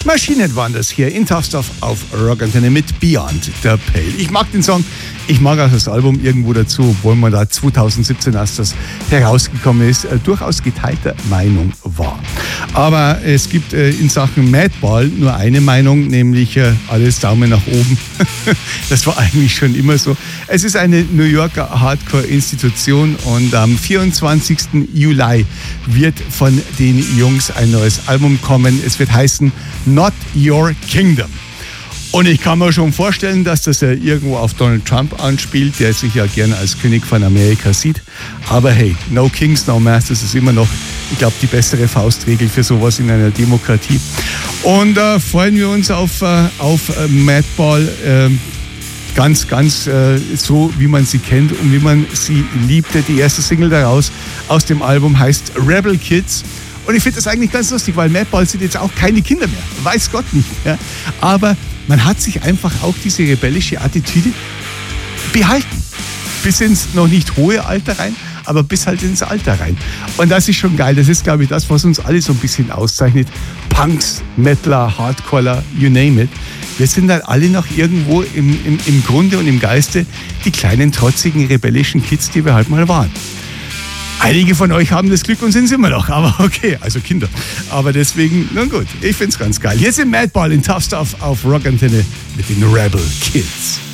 Maschinen waren das hier in Tough Stuff auf Rock Antenne mit Beyond the Pale. Ich mag den Song, ich mag auch das Album irgendwo dazu, obwohl man da 2017, als das herausgekommen ist, durchaus geteilter Meinung war. Aber es gibt in Sachen Madball nur eine Meinung, nämlich alles Daumen nach oben. Das war eigentlich schon immer so. Es ist eine New Yorker Hardcore-Institution und am 24. Juli wird von den Jungs ein neues Album kommen. Es wird heißen Not Your Kingdom. Und ich kann mir schon vorstellen, dass das ja irgendwo auf Donald Trump anspielt, der sich ja gerne als König von Amerika sieht. Aber hey, no Kings, no Masters ist immer noch, ich glaube, die bessere Faustregel für sowas in einer Demokratie. Und freuen wir uns auf Madball, ganz so, wie man sie kennt und wie man sie liebte. Die erste Single daraus aus dem Album heißt Rebel Kids. Und ich finde das eigentlich ganz lustig, weil Madball sind jetzt auch keine Kinder mehr. Weiß Gott nicht. Ja? Aber man hat sich einfach auch diese rebellische Attitüde behalten. Bis ins noch nicht hohe Alter rein, aber bis halt ins Alter rein. Und das ist schon geil. Das ist, glaube ich, das, was uns alle so ein bisschen auszeichnet. Punks, Metaler, Hardcorer, you name it. Wir sind halt alle noch irgendwo im Grunde und im Geiste die kleinen, trotzigen, rebellischen Kids, die wir halt mal waren. Einige von euch haben das Glück und sind es immer noch, aber okay, also Kinder. Aber deswegen, nun gut, ich find's ganz geil. Hier sind Madball in Tough Stuff auf Rock Antenne mit den Rebel Kids.